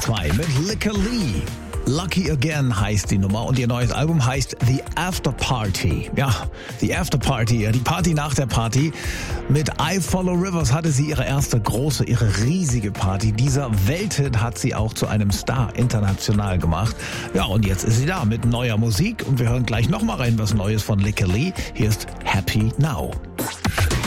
2 mit Licker Lee. Lucky Again heißt die Nummer und ihr neues Album heißt The After Party. Ja, The After Party, die Party nach der Party. Mit I Follow Rivers hatte sie ihre erste große, ihre riesige Party. Dieser Welthit hat sie auch zu einem Star international gemacht. Ja, und jetzt ist sie da mit neuer Musik und wir hören gleich nochmal rein was Neues von Licker Lee. Hier ist Happy Now.